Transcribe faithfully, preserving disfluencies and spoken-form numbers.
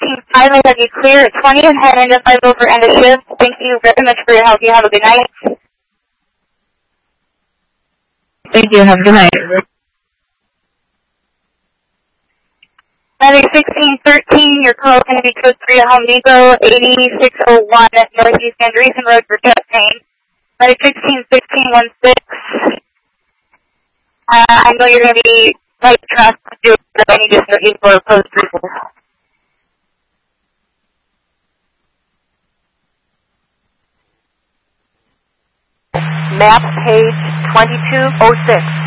sixteen five, I have you clear at twenty and head into five over end of shift. Thank you very much for your help. You have a good night. Thank you. Have a good night. Medic sixteen thirteen, your call is going to be code three at Home Depot, eighty-six oh one at Northeast Andreessen Road for chest pain. Medic sixteen sixteen one six. Uh, I know you're going to be tight trust to do it, but I need to start you for post briefing. Map page twenty-two oh six.